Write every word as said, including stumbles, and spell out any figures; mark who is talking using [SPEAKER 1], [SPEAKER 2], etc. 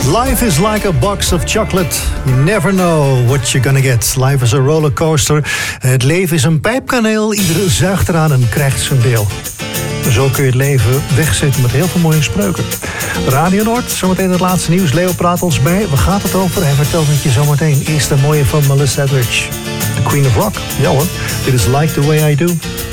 [SPEAKER 1] Life is like a box of chocolate. You never know what you're gonna get. Life is a rollercoaster. Het leven is een pijpkaneel. Ieder zuigt eraan en krijgt zijn deel. Zo kun je het leven wegzetten met heel veel mooie spreuken. Radio Noord, zometeen het laatste nieuws. Leo praat ons bij. Waar gaat het over? Hij vertelt het je zometeen. Eerst een mooie van Melissa Etheridge. The Queen of Rock. Ja hoor, dit is Like the Way I Do.